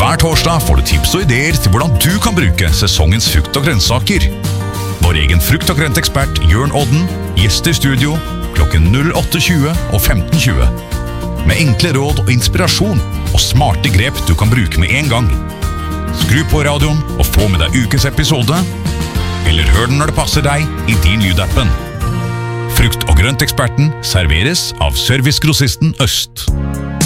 Hver torsdag får du tips og ideer til hvordan du kan bruke sesongens frukt og grønnsaker. Vår egen frukt- og grøntekspert Jørn Odden gjester i studio klokken 08:20 og 15:20. Med enkle råd og inspirasjon og smarte grep du kan bruke med en gang. Skru på radioen og få med deg ukens episode, eller hør den når det passer deg i din lydappen. Frukt- og grønteksperten serveres av Servicegrossisten Øst.